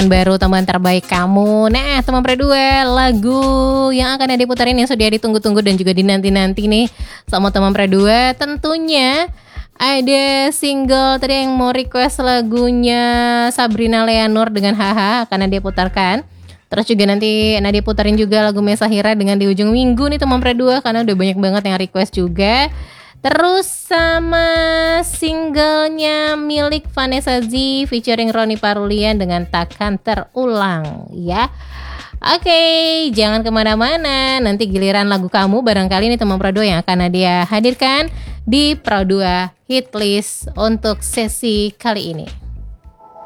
baru teman terbaik kamu. Nah teman Pre 2, lagu yang akan Ade putarin yang sudah ditunggu-tunggu dan juga dinanti-nanti nih sama teman Pre 2, tentunya ada single tadi yang mau request lagunya Sabrina Leanur dengan Haha akan Ade putarkan. Terus juga nanti Nadia putarin juga lagu Mesahira dengan Di Ujung Minggu nih teman Pre 2, karena udah banyak banget yang request juga. Terus sama singlenya milik Vanessa Z featuring Roni Parulian dengan Takkan Terulang ya. Oke, jangan kemana-mana, nanti giliran lagu kamu barangkali ini teman Pro 2 yang akan Nadia hadirkan di Pro 2 Hitlist untuk sesi kali ini.